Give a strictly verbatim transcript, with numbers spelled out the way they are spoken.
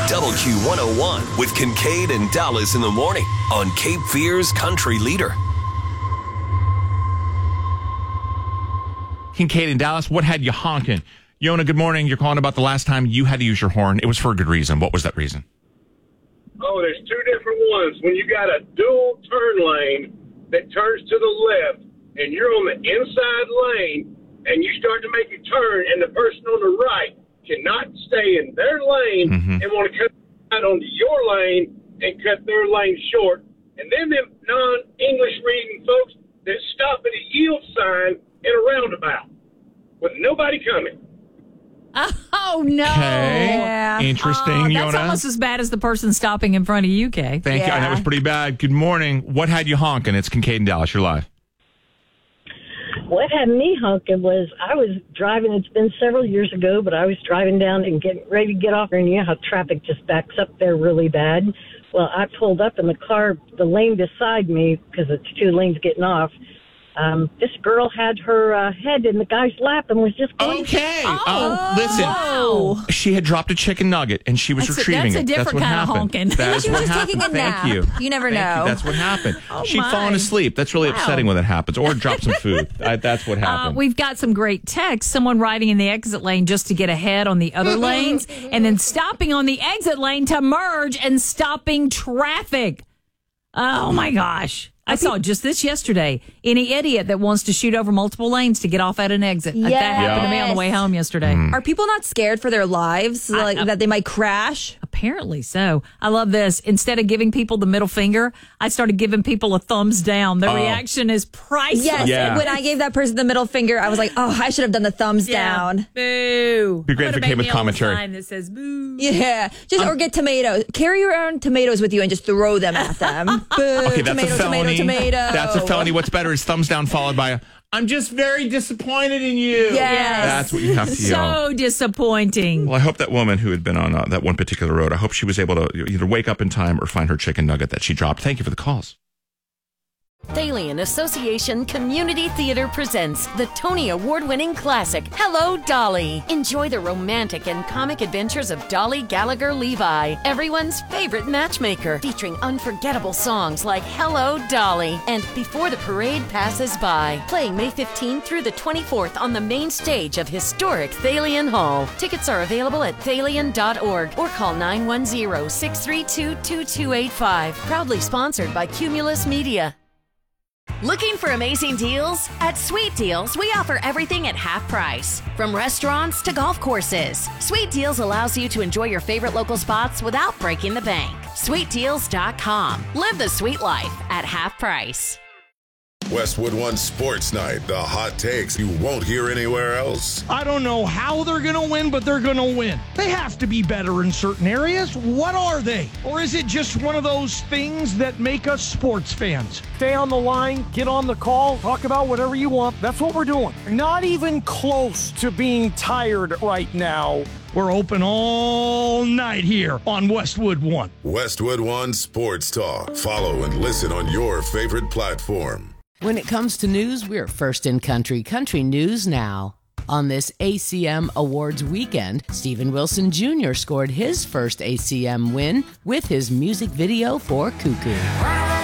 Double Q one oh one with Kincaid and Dallas in the morning on Cape Fear's Country Leader. Kincaid and Dallas, what had you honking? Yona, good morning. You're calling about the last time you had to use your horn. It was for a good reason. What was that reason? Oh, there's two different ones. When you got a dual turn lane that turns to the left and you're on the inside lane and you start to make a turn and the person on the right cannot stay in their lane mm-hmm. and want to cut out onto your lane and cut their lane short. And then them non-English reading folks that stop at a yield sign in a roundabout with nobody coming. Oh, no. Okay. Yeah. Interesting, oh, Yona. That's almost as bad as the person stopping in front of you, Kay. Thank yeah. you. That was pretty bad. Good morning. What had you honking? It's Kincaid and Dallas. You're live. What had me honking was I was driving. It's been several years ago, but I was driving down and getting ready to get off there, and you know how traffic just backs up there really bad. Well, I pulled up in the car, the lane beside me, because it's two lanes getting off. Um, this girl had her uh, head in the guy's lap and was just going. Okay. Oh, um, listen. wow. She had dropped a chicken nugget and she was That's retrieving a, that's it. a different that's what kind happened. of honking. That's she was what just happened. taking a Thank nap. you. You never Thank know. You. That's what happened. Oh, She'd my. fallen asleep. That's really Wow. upsetting when that happens. Or dropped some food. I, that's what happened. Uh, we've got some great texts. Someone riding in the exit lane just to get ahead on the other lanes and then stopping on the exit lane to merge and stopping traffic. Oh, my gosh. I saw just this yesterday. Any idiot that wants to shoot over multiple lanes to get off at an exit. Yes. That happened to me on the way home yesterday. Mm. Are people not scared for their lives, like I, I, that they might crash? Apparently so. I love this. Instead of giving people the middle finger, I started giving people a thumbs down. The oh. reaction is priceless. Yes. Yeah. When I gave that person the middle finger, I was like, oh, I should have done the thumbs Yeah. down. Boo. Be great if it came with commentary. Sign that says boo. Yeah. Just or get tomatoes. Carry around tomatoes with you and just throw them at them. Boo. Okay, that's tomato, a felony. Tomato, tomato. That's a felony. What's better is thumbs down followed by a, I'm just very disappointed in you. Yes. That's what you have to yell. So disappointing. Well, I hope that woman who had been on uh, that one particular road, I hope she was able to either wake up in time or find her chicken nugget that she dropped. Thank you for the calls. Thalian Association Community Theater presents the Tony Award-winning classic, Hello, Dolly. Enjoy the romantic and comic adventures of Dolly Gallagher Levi, everyone's favorite matchmaker, featuring unforgettable songs like Hello, Dolly and Before the Parade Passes By. Playing May fifteenth through the twenty-fourth on the main stage of historic Thalian Hall. Tickets are available at thalian dot org or call nine one zero, six three two, two two eight five. Proudly sponsored by Cumulus Media. Looking for amazing deals? At Sweet Deals, we offer everything at half price. From restaurants to golf courses. Sweet Deals allows you to enjoy your favorite local spots without breaking the bank. sweet deals dot com. Live the sweet life at half price. Westwood One Sports Night, the hot takes you won't hear anywhere else. I don't know how they're going to win, but they're going to win. They have to be better in certain areas. What are they? Or is it just one of those things that make us sports fans? Stay on the line, get on the call, talk about whatever you want. That's what we're doing. Not even close to being tired right now. We're open all night here on Westwood One. Westwood One Sports Talk. Follow and listen on your favorite platform. When it comes to news, we're first in country. Country News Now. On this A C M Awards weekend, Steven Wilson Junior scored his first A C M win with his music video for Cuckoo.